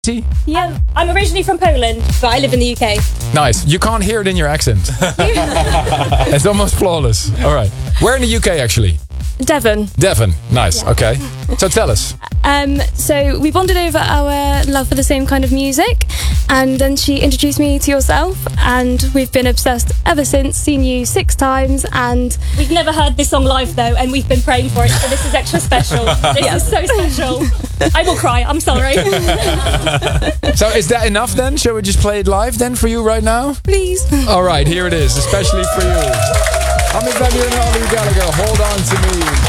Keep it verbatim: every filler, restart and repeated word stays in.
Yeah, I'm originally from Poland, but I live in the U K. Nice. You can't hear it in your accent. It's almost flawless. All right. Where in the U K, actually? Devon. Devon. Nice. Okay. So tell us. Um, so we bonded over our love for the same kind of music, and then she introduced me to yourself, and we've been obsessed ever since. Seen you six times, and we've never heard this song live though, and we've been praying for it. So this is extra special. This is so special. I will cry. I'm sorry. So is that enough then? Shall we just play it live then for you right now? Please. All right. Here it is, especially for you. Armin van Buuren and Ollie Gallagher. Hold on to me.